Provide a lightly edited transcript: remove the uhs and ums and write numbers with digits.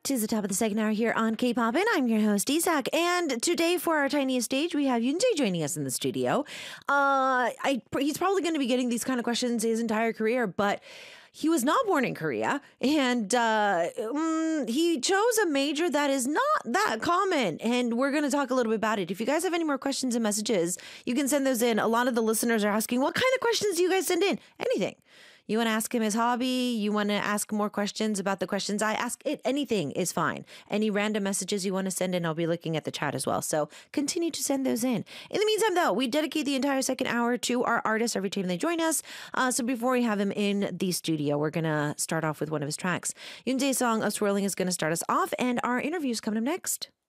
'Tis the top of the second hour here on K-Pop, and I'm your host, Isak. And today, for our tiniest stage, we have Yoonjae joining us in the studio. He's probably going to be getting these kind of questions his entire career, but he was not born in Korea, and he chose a major that is not that common, and we're going to talk a little bit about it. If you guys have any more questions and messages, you can send those in. A lot of the listeners are asking, what kind of questions do you guys send in? Anything. You want to ask him his hobby? You want to ask more questions about the questions I ask? Anything is fine. Any random messages you want to send in, I'll be looking at the chat as well. So continue to send those in. In the meantime, though, we dedicate the entire second hour to our artists every time they join us. So before we have him in the studio, we're going to start off with one of his tracks. Yoonjae's song, "Us Rolling," is going to start us off, and our interview is coming up next.